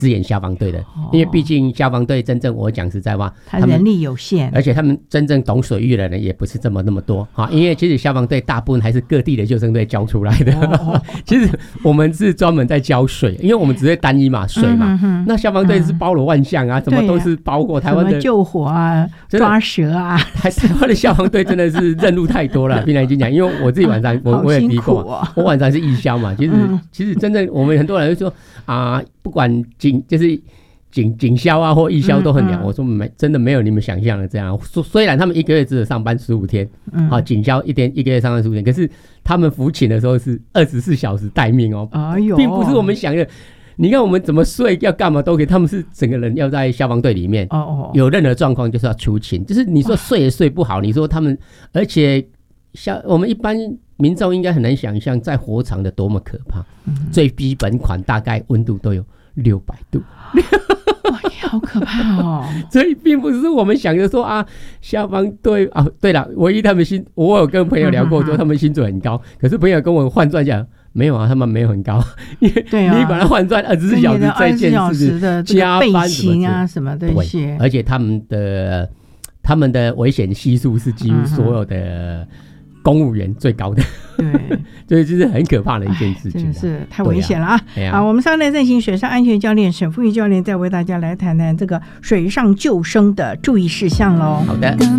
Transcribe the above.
支援消防队的，因为毕竟消防队真正我讲实在话， 他人力有限， 而且他们真正懂水域的人也不是那么多啊。因为其实消防队大部分还是各地的救生队教出来的。其实我们是专门在教水，因为我们只会单一嘛水嘛。那消防队是包罗万象啊，什么都是包括台湾的什么救火啊、抓蛇啊。 台湾的消防队真的是任务太多了。平常已经讲，因为我自己晚上我也提过，我晚上是义消嘛。其实真正我们很多人会说啊，不管就是警消啊或义消都很凉。我说真的没有你们想象的这样。虽然他们一个月只有上班15天，警消一个月上班15天，可是他们服勤的时候是24小时待命哦，并不是我们想的。你看我们怎么睡要干嘛都可以，他们是整个人要在消防队里面，有任何状况就是要出勤。就是你说睡也睡不好，你说他们，而且我们一般民众应该很难想象在火场的多么可怕。最基本款大概温度都有600度。 好可怕哦！ 所以并不是我们想的说啊，消防队啊，对了，唯一他们我有跟朋友聊过，说他们薪水很高，可是朋友跟我换算讲，没有啊，他们没有很高，因为你把它换算24小时这件事的加班什么这些， 而且他们的危险系数是几乎所有的公务员最高的。对，这是很可怕的一件事情， 真的是太危险了啊！好，我们上来进行水上安全教练沈富裕教练再为大家来谈谈这个水上救生的注意事项喽。 好的。